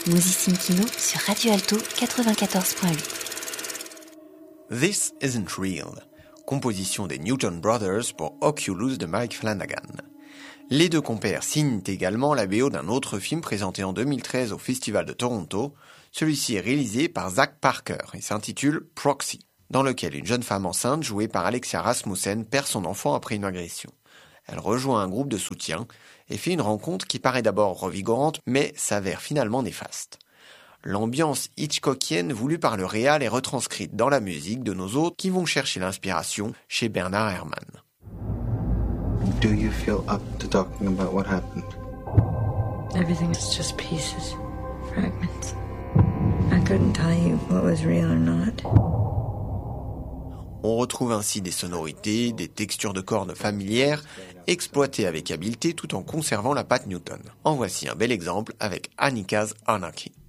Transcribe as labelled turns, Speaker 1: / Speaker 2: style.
Speaker 1: Musicime Kino sur Radio Alto 94.8.
Speaker 2: This Isn't Real, composition des Newton Brothers pour Oculus de Mike Flanagan. Les deux compères signent également la BO d'un autre film présenté en 2013 au Festival de Toronto. Celui-ci est réalisé par Zach Parker et s'intitule Proxy, dans lequel une jeune femme enceinte jouée par Alexia Rasmussen perd son enfant après une agression. Elle rejoint un groupe de soutien et fait une rencontre qui paraît d'abord revigorante mais s'avère finalement néfaste. L'ambiance hitchcockienne voulue par le réal est retranscrite dans la musique de nos hôtes qui vont chercher l'inspiration chez Bernard Herrmann.
Speaker 3: Do you feel up to talking about what happened?
Speaker 4: Everything is just pieces, fragments. I couldn't tell you what was real or not.
Speaker 2: On retrouve ainsi des sonorités, des textures de cordes familières, exploitées avec habileté tout en conservant la patte Newton. En voici un bel exemple avec Anika's Anarchy.